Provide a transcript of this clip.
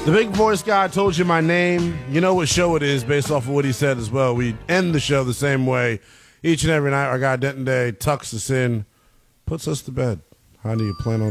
The big voice guy told you my name. You know what show it is based off of what he said as well. We end the show the same way. Each and every night, our guy Denton Day tucks us in, puts us to bed. How do you plan on